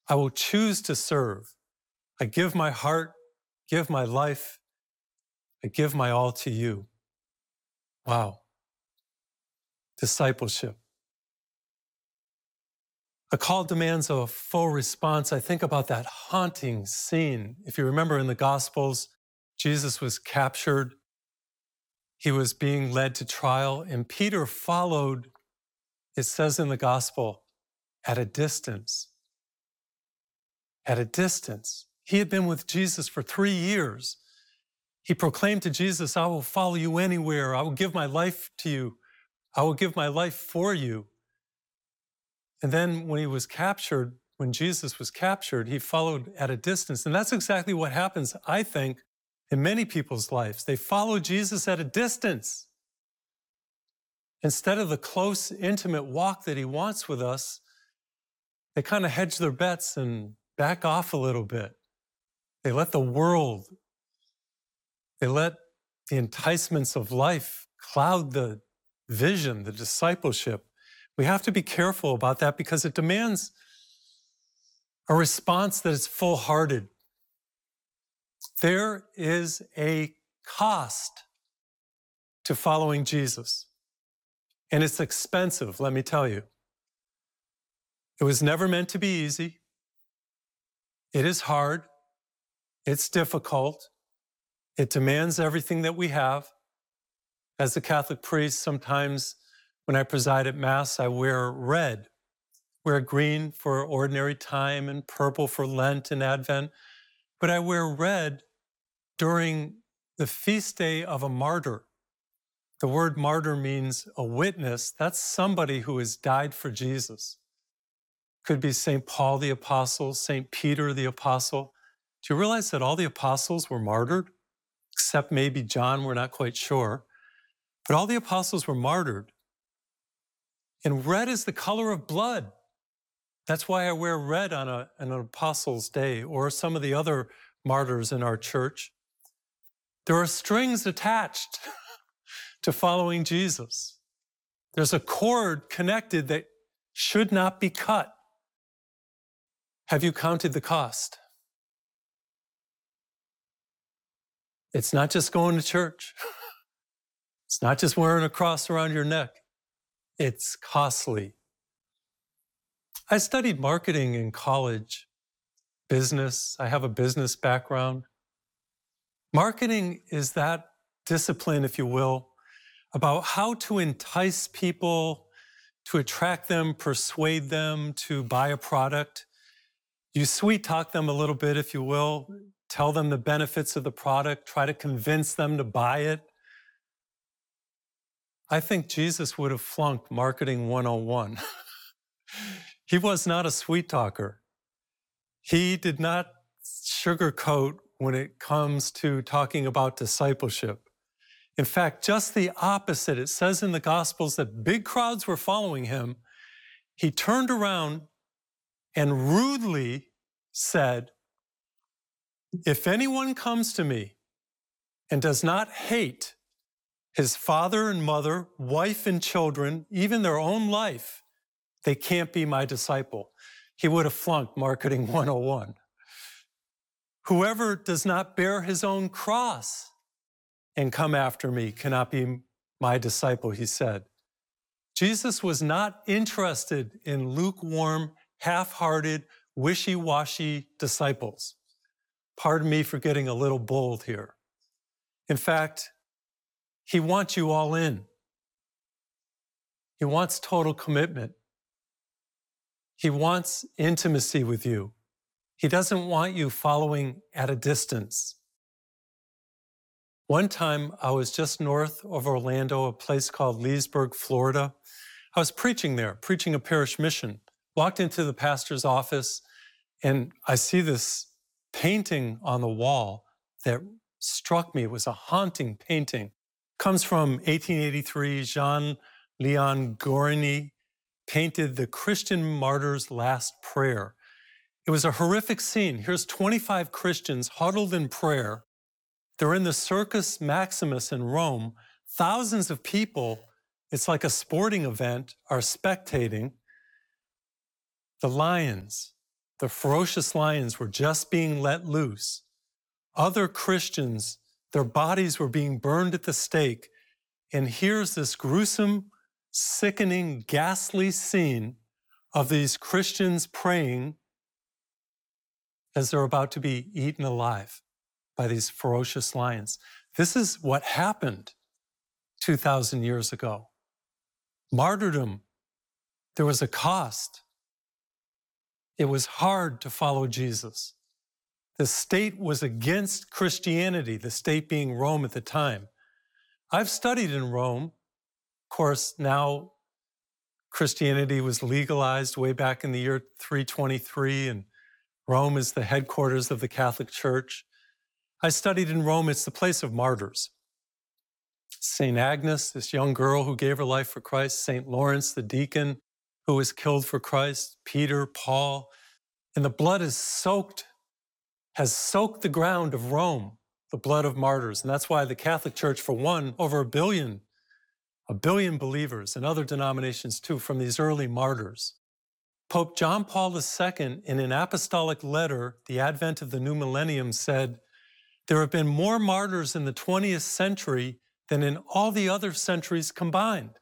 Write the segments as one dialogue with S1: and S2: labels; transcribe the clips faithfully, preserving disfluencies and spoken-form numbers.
S1: I will choose to serve. I give my heart, give my life. I give my all to you. Wow. Discipleship. A call demands a full response. I think about that haunting scene. If you remember in the Gospels, Jesus was captured. He was being led to trial, and Peter followed, it says in the Gospel, at a distance. At a distance. He had been with Jesus for three years. He proclaimed to Jesus, I will follow you anywhere. I will give my life to you. I will give my life for you. And then when he was captured, when Jesus was captured, he followed at a distance. And that's exactly what happens, I think, in many people's lives. They follow Jesus at a distance. Instead of the close, intimate walk that he wants with us, they kind of hedge their bets and back off a little bit. They let the world, they let the enticements of life cloud the vision, the discipleship. We have to be careful about that because it demands a response that is full-hearted. There is a cost to following Jesus, and it's expensive, let me tell you. It was never meant to be easy. It is hard. It's difficult. It demands everything that we have. As a Catholic priest, sometimes when I preside at Mass, I wear red, wear green for ordinary time and purple for Lent and Advent, but I wear red during the feast day of a martyr. The word martyr means a witness. That's somebody who has died for Jesus. Could be Saint Paul the Apostle, Saint Peter the Apostle. Do you realize that all the apostles were martyred? Except maybe John, we're not quite sure. But all the apostles were martyred. And red is the color of blood. That's why I wear red on, a, on an Apostles' Day, or some of the other martyrs in our church. There are strings attached to following Jesus. There's a cord connected that should not be cut. Have you counted the cost? It's not just going to church. It's not just wearing a cross around your neck. It's costly. I studied marketing in college, business. I have a business background. Marketing is that discipline, if you will, about how to entice people, to attract them, persuade them to buy a product. You sweet talk them a little bit, if you will, tell them the benefits of the product, try to convince them to buy it. I think Jesus would have flunked Marketing one oh one. He was not a sweet talker. He did not sugarcoat when it comes to talking about discipleship. In fact, just the opposite. It says in the Gospels that big crowds were following him. He turned around and rudely said, if anyone comes to me and does not hate his father and mother, wife and children, even their own life, they can't be my disciple. He would have flunked Marketing one oh one. Whoever does not bear his own cross and come after me cannot be my disciple, he said. Jesus was not interested in lukewarm, half-hearted, wishy-washy disciples. Pardon me for getting a little bold here. In fact, he wants you all in. He wants total commitment. He wants intimacy with you. He doesn't want you following at a distance. One time, I was just north of Orlando, a place called Leesburg, Florida. I was preaching there, preaching a parish mission. Walked into the pastor's office, and I see this painting on the wall that struck me. It was a haunting painting. Comes from eighteen eighty-three. Jean-Leon Gourny painted the Christian martyr's last prayer. It was a horrific scene. Here's twenty-five Christians huddled in prayer. They're in the Circus Maximus in Rome. Thousands of people, it's like a sporting event, are spectating. The lions, the ferocious lions were just being let loose. Other Christians, their bodies were being burned at the stake. And here's this gruesome, sickening, ghastly scene of these Christians praying as they're about to be eaten alive by these ferocious lions. This is what happened two thousand years ago. Martyrdom, there was a cost. It was hard to follow Jesus. The state was against Christianity, the state being Rome at the time. I've studied in Rome. Of course, now Christianity was legalized way back in the year three twenty-three, and Rome is the headquarters of the Catholic Church. I studied in Rome. It's the place of martyrs. Saint Agnes, this young girl who gave her life for Christ, Saint Lawrence, the deacon who was killed for Christ, Peter, Paul, and the blood is soaked, has soaked the ground of Rome, the blood of martyrs. And that's why the Catholic Church, for one, over a billion, a billion believers, and other denominations too, from these early martyrs. Pope John Paul the Second, in an apostolic letter, the advent of the new millennium, said, there have been more martyrs in the twentieth century than in all the other centuries combined.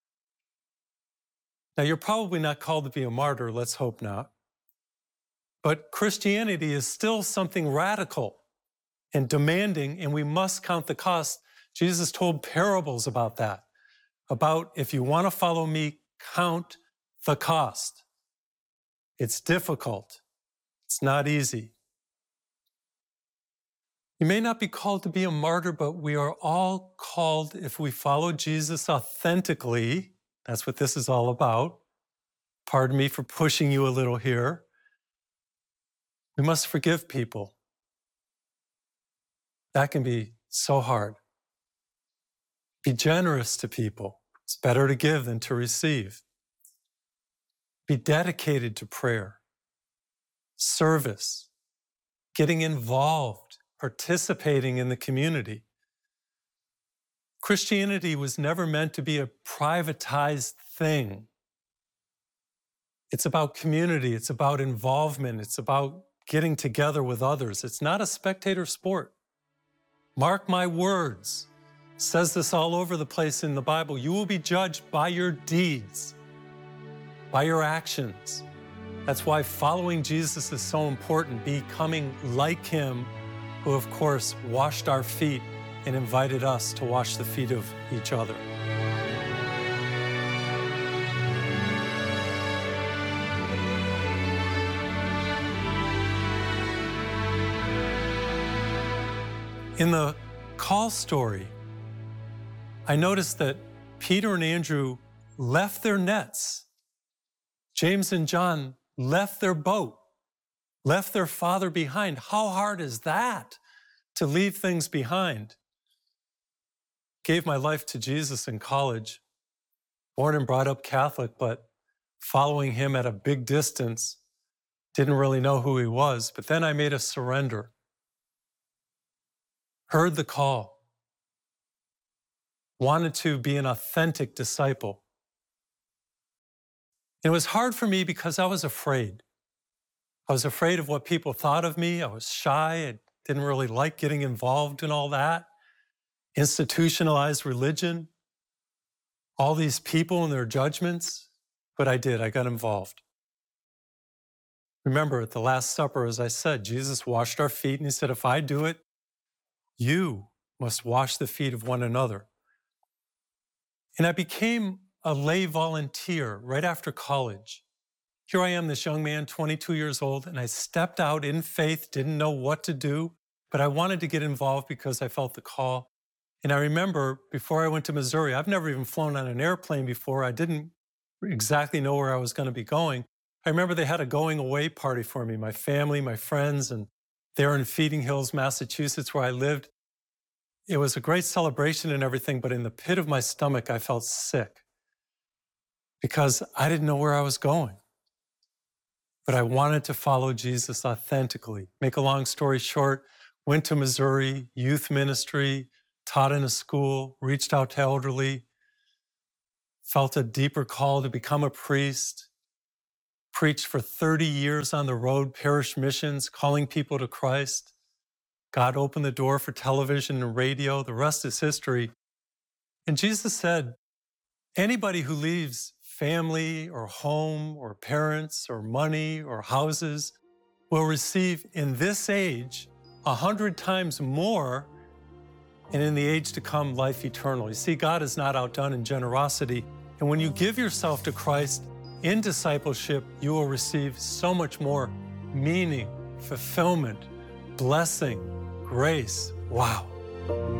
S1: Now, you're probably not called to be a martyr, let's hope not. But Christianity is still something radical and demanding, and we must count the cost. Jesus told parables about that, about if you want to follow me, count the cost. It's difficult. It's not easy. You may not be called to be a martyr, but we are all called, if we follow Jesus authentically. That's what this is all about. Pardon me for pushing you a little here. We must forgive people. That can be so hard. Be generous to people. It's better to give than to receive. Be dedicated to prayer, service, getting involved, participating in the community. Christianity was never meant to be a privatized thing. It's about community. It's about involvement. It's about getting together with others. It's not a spectator sport. Mark my words. It says this all over the place in the Bible. You will be judged by your deeds, by your actions. That's why following Jesus is so important, becoming like him, who of course washed our feet and invited us to wash the feet of each other. In the call story, I noticed that Peter and Andrew left their nets. James and John left their boat, left their father behind. How hard is that, to leave things behind? Gave my life to Jesus in college, born and brought up Catholic, but following him at a big distance, didn't really know who he was. But then I made a surrender, heard the call, wanted to be an authentic disciple. It was hard for me because I was afraid. I was afraid of what people thought of me. I was shy. I didn't really like getting involved in all that. Institutionalized religion, all these people and their judgments, but I did, I got involved. Remember, at the Last Supper, as I said, Jesus washed our feet and he said, if I do it, you must wash the feet of one another. And I became a lay volunteer right after college. Here I am, this young man, twenty-two years old, and I stepped out in faith, didn't know what to do, but I wanted to get involved because I felt the call. And I remember before I went to Missouri, I've never even flown on an airplane before. I didn't exactly know where I was going to be going. I remember they had a going away party for me, my family, my friends, and there in Feeding Hills, Massachusetts, where I lived. It was a great celebration and everything, but in the pit of my stomach, I felt sick because I didn't know where I was going. But I wanted to follow Jesus authentically. Make a long story short, went to Missouri, youth ministry, taught in a school, reached out to elderly, felt a deeper call to become a priest, preached for thirty years on the road, parish missions, calling people to Christ. God opened the door for television and radio. The rest is history. And Jesus said, anybody who leaves family or home or parents or money or houses will receive in this age a hundred times more, and in the age to come, life eternal. You see, God is not outdone in generosity. And when you give yourself to Christ in discipleship, you will receive so much more meaning, fulfillment, blessing, grace. Wow.